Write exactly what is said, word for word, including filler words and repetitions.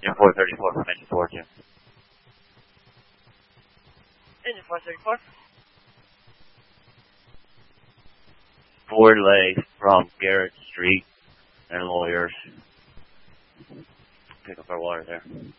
Engine four thirty-four from engine four two. Engine four thirty-four. Ford Lay from Garrett Street and Lawyers. Pick up our water there.